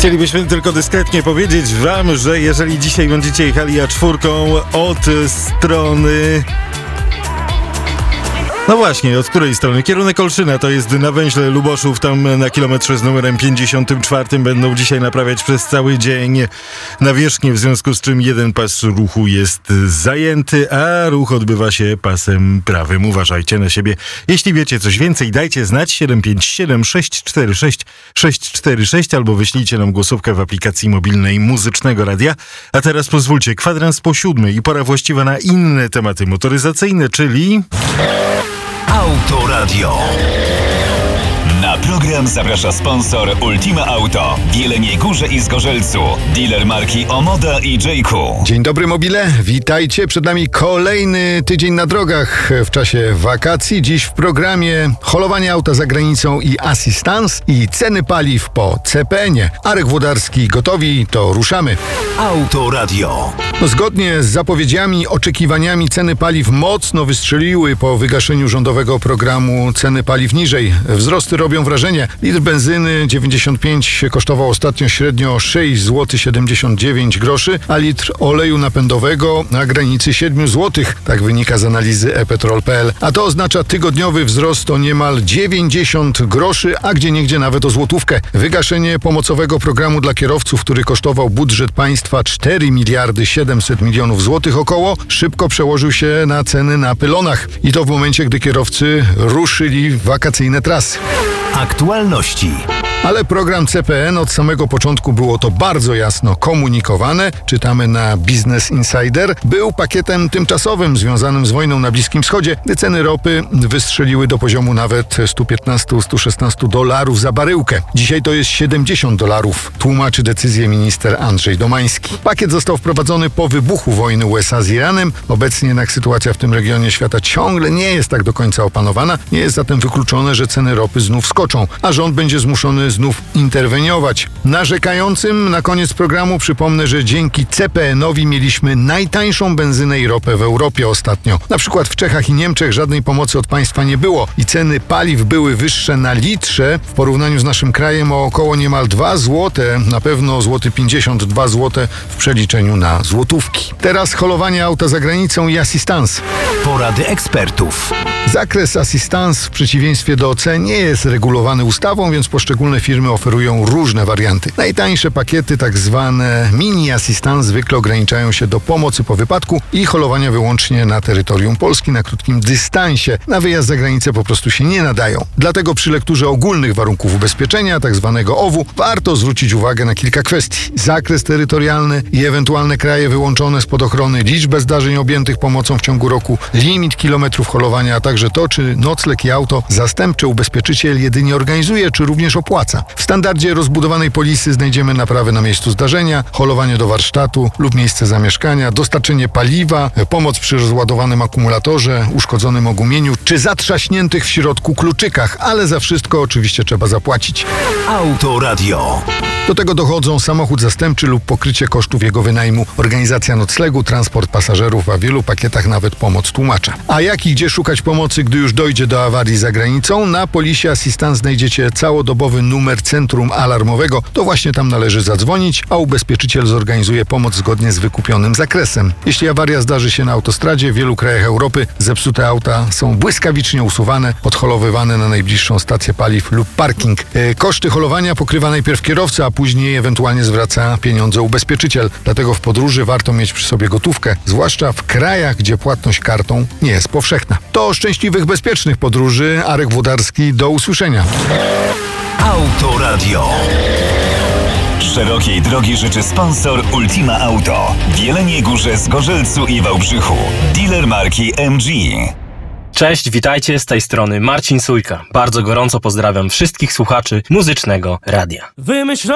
Chcielibyśmy tylko dyskretnie powiedzieć wam, że jeżeli dzisiaj będziecie jechali A4 od strony... No właśnie, od której strony? Kierunek Olszyna, to jest na węźle Luboszów, tam na kilometrze z numerem 54 będą dzisiaj naprawiać przez cały dzień nawierzchnię, w związku z czym jeden pas ruchu jest zajęty, a ruch odbywa się pasem prawym. Uważajcie na siebie. Jeśli wiecie coś więcej, dajcie znać 757 646 646 albo wyślijcie nam głosówkę w aplikacji mobilnej Muzycznego Radia. A teraz pozwólcie, 6:45 i pora właściwa na inne tematy motoryzacyjne, czyli... Autoradio. Na program zaprasza sponsor Ultima Auto w Jeleniej Górze i Zgorzelcu. Dealer marki Omoda i J.Q. Dzień dobry mobile, witajcie. Przed nami kolejny tydzień na drogach w czasie wakacji. Dziś w programie holowanie auta za granicą i asystans i ceny paliw po CPN-ie. Arek Włodarski gotowi, to ruszamy. Autoradio. Zgodnie z zapowiedziami, oczekiwaniami ceny paliw mocno wystrzeliły po wygaszeniu rządowego programu ceny paliw niżej. Wzrosty robią wrażenie. Litr benzyny 95 kosztował ostatnio średnio 6,79 zł, a litr oleju napędowego na granicy 7 zł. Tak wynika z analizy ePetrol.pl. A to oznacza tygodniowy wzrost o niemal 90 groszy, a gdzieniegdzie nawet o złotówkę. Wygaszenie pomocowego programu dla kierowców, który kosztował budżet państwa 4 miliardy 700 milionów złotych około, szybko przełożył się na ceny na pylonach. I to w momencie, gdy kierowcy ruszyli w wakacyjne trasy. Aktualności. Ale program CPN od samego początku było to bardzo jasno komunikowane. Czytamy na Business Insider. Był pakietem tymczasowym związanym z wojną na Bliskim Wschodzie, gdy ceny ropy wystrzeliły do poziomu nawet $115-116 za baryłkę. Dzisiaj to jest $70, tłumaczy decyzję minister Andrzej Domański. Pakiet został wprowadzony po wybuchu wojny USA z Iranem. Obecnie jednak sytuacja w tym regionie świata ciągle nie jest tak do końca opanowana. Nie jest zatem wykluczone, że ceny ropy znów skoczą, a rząd będzie zmuszony znów interweniować. Narzekającym na koniec programu przypomnę, że dzięki CPN-owi mieliśmy najtańszą benzynę i ropę w Europie ostatnio. Na przykład w Czechach i Niemczech żadnej pomocy od państwa nie było i ceny paliw były wyższe na litrze w porównaniu z naszym krajem o około niemal 2 zł, na pewno złoty 52 zł w przeliczeniu na złotówki. Teraz holowanie auta za granicą i asystans. Porady ekspertów. Zakres asystans w przeciwieństwie do OC nie jest regulowany ustawą, więc poszczególne firmy oferują różne warianty. Najtańsze pakiety, tak zwane mini asystans, zwykle ograniczają się do pomocy po wypadku i holowania wyłącznie na terytorium Polski na krótkim dystansie. Na wyjazd za granicę po prostu się nie nadają. Dlatego przy lekturze ogólnych warunków ubezpieczenia, tak zwanego OW, warto zwrócić uwagę na kilka kwestii. Zakres terytorialny i ewentualne kraje wyłączone spod ochrony, liczbę zdarzeń objętych pomocą w ciągu roku, limit kilometrów holowania, a także to, czy nocleg i auto zastępcze ubezpieczyciel jedynie organizuje, czy również opłaca. W standardzie rozbudowanej polisy znajdziemy naprawy na miejscu zdarzenia, holowanie do warsztatu lub miejsce zamieszkania, dostarczenie paliwa, pomoc przy rozładowanym akumulatorze, uszkodzonym ogumieniu, czy zatrzaśniętych w środku kluczykach, ale za wszystko oczywiście trzeba zapłacić. Autoradio. Do tego dochodzą samochód zastępczy lub pokrycie kosztów jego wynajmu, organizacja noclegu, transport pasażerów, a w wielu pakietach nawet pomoc tłumacza. A jak i gdzie szukać pomocy, gdy już dojdzie do awarii za granicą? Na polisie Assistance znajdziecie całodobowy numer centrum alarmowego. To właśnie tam należy zadzwonić, a ubezpieczyciel zorganizuje pomoc zgodnie z wykupionym zakresem. Jeśli awaria zdarzy się na autostradzie, w wielu krajach Europy zepsute auta są błyskawicznie usuwane, odholowywane na najbliższą stację paliw lub parking. Koszty holowania pokrywa najpierw kierowca, a później ewentualnie zwraca pieniądze ubezpieczyciel. Dlatego w podróży warto mieć przy sobie gotówkę, zwłaszcza w krajach, gdzie płatność kartą nie jest powszechna. To szczęśliwych, bezpiecznych podróży. Arek Włodarski, do usłyszenia. Autoradio. Szerokiej drogi życzy sponsor Ultima Auto w Jeleniej Górze, Zgorzelcu i Wałbrzychu. Dealer marki MG. Cześć, witajcie, z tej strony Marcin Sujka. Bardzo gorąco pozdrawiam wszystkich słuchaczy Muzycznego Radia.